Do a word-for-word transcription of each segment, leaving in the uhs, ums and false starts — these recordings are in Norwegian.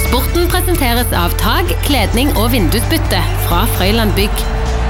Sporten presenteres av tag, kledning og vindusbytte fra Frøyland Bygg.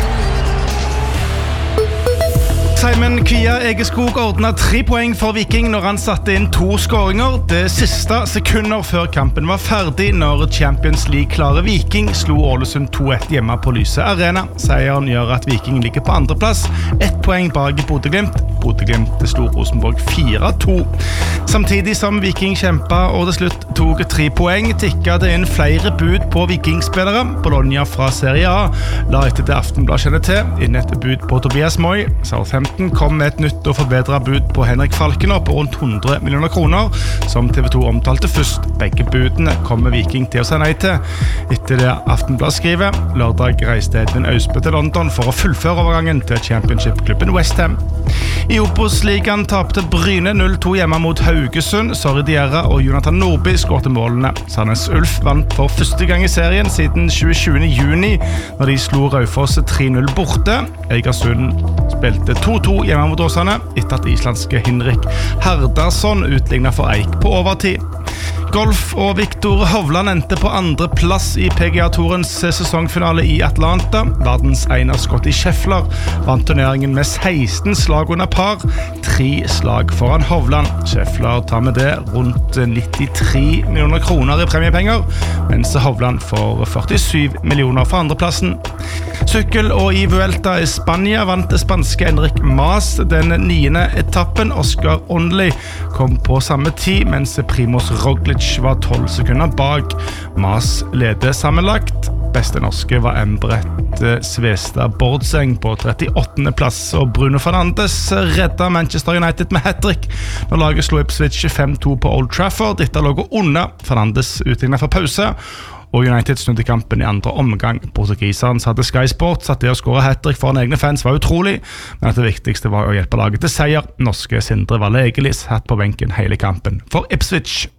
Simon Kvia Egeskog ordnet tre poeng for Viking når han satte inn to skåringer. Det siste sekunder før kampen var ferdig når Champions League-klare Viking slo Ålesund to ett hjemme på Lyse Arena. Seieren gjør at Viking ligger på andre plass, ett poeng bak Bodø-Glimt. Bodø-Glimt slo Rosenborg fire to. Samtidig som Viking kjempet og til slutt tog tre poeng, tikket det inn flere bud på Vikingspillere. Bologna fra Serie A la etter det Aftenblad kjenner til inn et bud på Tobias Moy. Southampton kom med et nytt og forbedret bud på Henrik Falkener på rundt hundre millioner kroner, som T V to omtalte først. Begge budene kommer Viking til å si nei til. Etter det Aftenblad skriver, lørdag reiste Edvin Austbø til London for å fullføre overgangen til Championship-klubben West Ham. I Obos-ligaen tapte Bryne null to hjemme mot Haugesund. Sorry Diarra og Jonathan Nordby skårte målene. Sandnes Ulf vant for første gang i serien siden tjuesjuende juni, når de slo Raufoss tre null borte. Egersund spilte to to hjemme mot Åsane, etter at islandske Henrik Herdarsson utlignet for Eik på overtid. Golf og Viktor Hovland endte på andre plass i P G A-tourens sesongfinale i Atlanta. Verdens ene Scott i Scheffler vant turneringen med seksten slag under par, tre slag foran Hovland. Scheffler tar med det rundt nittitre millioner kroner i premiepenger, mens Hovland får førtisju millioner for andreplassen. Sykkel og i Vuelta i Spania vant det spanske Enric Mas den niende etappen. Oscar Onley kom på samme tid, mens Primoz Roglic var tolv sekunder bak. Mas leder sammenlagt. Beste norske var Embret Svestad Bordseng på trettiåttende plass, og Bruno Fernandes redda Manchester United med hat-trick når laget slo Ipswich fem to på Old Trafford. Dette lå under Fernandes utlignet for pause, og United snudde kampen i andre omgang. Portugiseren hadde Sky Sports at det å skåre hat-trick foran egne fans var utrolig, men at det viktigste var å hjelpe laget til seier. Norske Sindre Valle Egelis hatt på benken hele kampen for Ipswich.